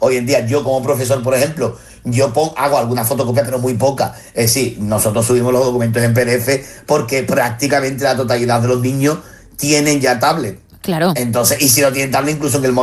hoy en día yo como profesor, por ejemplo, hago alguna fotocopia, pero muy poca. Es decir, nosotros subimos los documentos en PDF porque prácticamente la totalidad de los niños tienen ya tablet. Claro. Entonces, y si no tienen tablet, incluso en el móvil